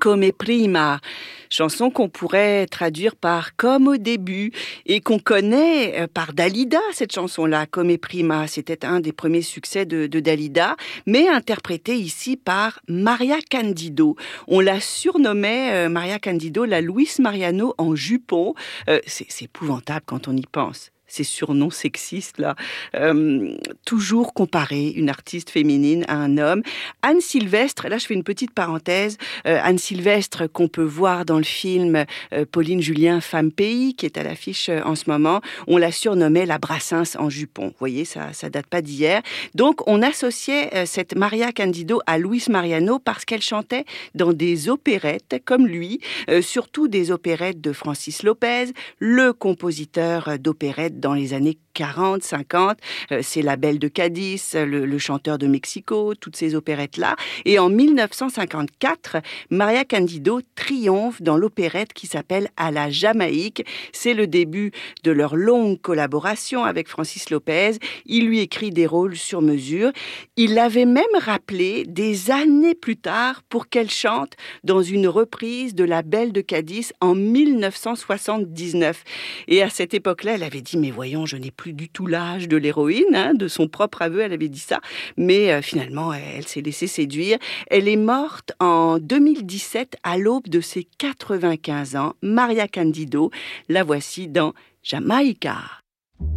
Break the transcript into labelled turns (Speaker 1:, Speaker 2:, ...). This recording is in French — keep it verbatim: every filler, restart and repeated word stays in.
Speaker 1: Come prima, chanson qu'on pourrait traduire par Comme au début et qu'on connaît par Dalida, cette chanson-là, Come prima. C'était un des premiers succès de, de Dalida, mais interprété ici par Maria Candido. On la surnommait, euh, Maria Candido, la Luis Mariano en jupon. Euh, c'est, c'est épouvantable quand on y pense. Ces surnoms sexistes là, euh, toujours comparer une artiste féminine à un homme. Anne Sylvestre, là je fais une petite parenthèse, euh, Anne Sylvestre qu'on peut voir dans le film euh, Pauline Julien, Femme Pays, qui est à l'affiche euh, en ce moment, on la surnommait la Brassens en jupon. Vous voyez, ça, ça date pas d'hier. Donc on associait euh, cette Maria Candido à Luis Mariano parce qu'elle chantait dans des opérettes comme lui, euh, surtout des opérettes de Francis Lopez, le compositeur d'opérettes dans les années quarante, cinquante, euh, c'est La Belle de Cadiz, le, le chanteur de Mexico, toutes ces opérettes-là. Et en dix-neuf cent cinquante-quatre, Maria Candido triomphe dans l'opérette qui s'appelle À la Jamaïque. C'est le début de leur longue collaboration avec Francis Lopez. Il lui écrit des rôles sur mesure. Il l'avait même rappelé des années plus tard pour qu'elle chante dans une reprise de La Belle de Cadiz en dix-neuf cent soixante-dix-neuf. Et à cette époque-là, elle avait dit « Mais voyons, je n'ai plus du tout l'âge de l'héroïne, hein, de son propre aveu, elle avait dit ça. Mais euh, finalement, elle, elle s'est laissée séduire. Elle est morte en deux mille dix-sept à l'aube de ses quatre-vingt-quinze ans. Maria Candido, la voici dans Jamaïca.